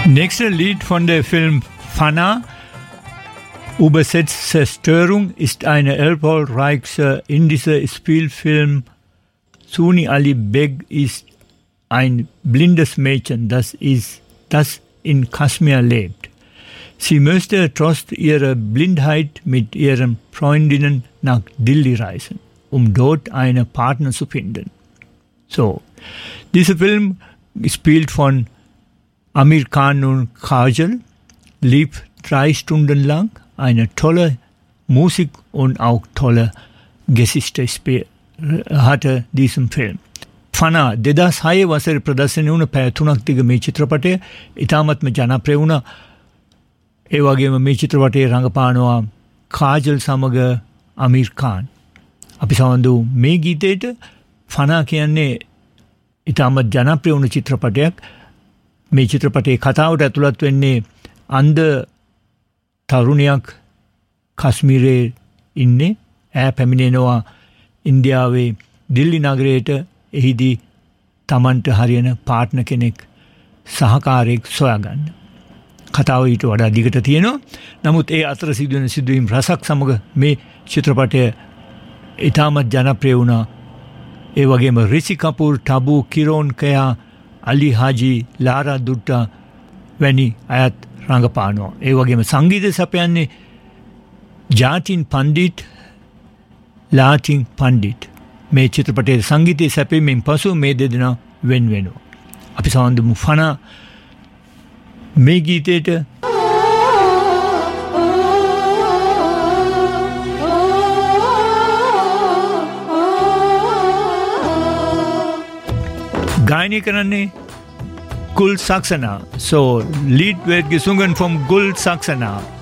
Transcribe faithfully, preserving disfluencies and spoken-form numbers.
Nächster Lied von der Film Fana, übersetzt Zerstörung, ist eine erfolgreiche indische Spielfilm. Suni Ali Beg ist ein blindes Mädchen, das, ist, das in Kaschmir lebt. Sie möchte trotz ihrer Blindheit mit ihren Freundinnen nach Delhi reisen, um dort einen Partner zu finden. So, dieser Film gespielt von Amir Khan und Kajal, lief drei Stunden lang. Eine tolle Musik und auch tolle Geschichte hatte diesen Film. Fana දෙදහස් හය වසරේ ප්‍රදර්ශනය වුණ පැය තුනක් දිග මේ චිත්‍රපටය ඉතාමත්ම ජනප්‍රිය වුණා. ඒ වගේම මේ චිත්‍රපටයේ රඟපානවා කාජල් සමග අමීර් ખાન. අපි සමන්දු මේ ගීතයට ෆනා කියන්නේ ඉතාමත් ජනප්‍රිය වුණ චිත්‍රපටයක්. මේ චිත්‍රපටයේ කතාවට ඇතුළත් වෙන්නේ අන්ධ තරුණයක් කශ්මීරයේ ඉන්නේ. ඈ පැමිණෙනවා ඉන්දියාවේ දිල්ලි නගරයට. එහිදී තමන්ට හරියන පාර්ට්නර් කෙනෙක් සහකාරයෙක් සොයාගන්න. කතාව ඊට වඩා දිගට තියෙනවා. නමුත් ඒ අතර සිදුවෙන සිදුවීම් රසක් සමග මේ චිත්‍රපටය ඉතාමත් ජනප්‍රිය වුණා. ඒ වගේම රිෂි කපූර්, ටබු, කිරෝන් කයා, අලි හාජි, ලාරා දුට්ටා වැනි අයත් රඟපානවා. ඒ වගේම සංගීතය සපයන්නේ ජාතින් පණ්ඩිට්, ලාටින් පණ්ඩිට්. මේ චිත්‍රපටයේ සංගීතය සැපීමෙන් පසු මේ දෙදෙනා වෙන් වෙනවා. අපි සමන්දමු ෆනා මේ ගීතයට गायनी करने गुल Saxena. So lead wird gesungen vom Gul Saxena.